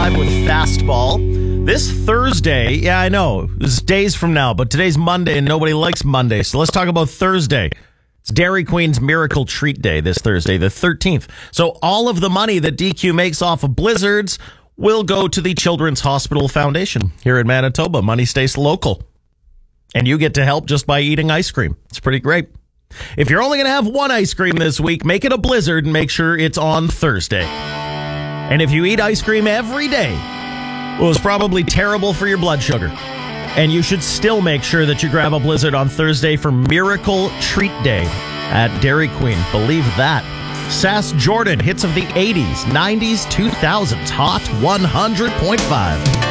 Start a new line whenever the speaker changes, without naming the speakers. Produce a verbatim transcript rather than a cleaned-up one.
five with Fastball. This Thursday, yeah, I know, this is days from now, but today's Monday and nobody likes Monday, so let's talk about Thursday. It's Dairy Queen's Miracle Treat Day this Thursday, the thirteenth. So all of the money that D Q makes off of blizzards will go to the Children's Hospital Foundation here in Manitoba. Money stays local. And you get to help just by eating ice cream. It's pretty great. If you're only going to have one ice cream this week, make it a blizzard and make sure it's on Thursday. And if you eat ice cream every day, well, it's probably terrible for your blood sugar. And you should still make sure that you grab a blizzard on Thursday for Miracle Treat Day at Dairy Queen. Believe that. Sass Jordan, hits of the eighties, nineties, two thousands, Hot one hundred point five.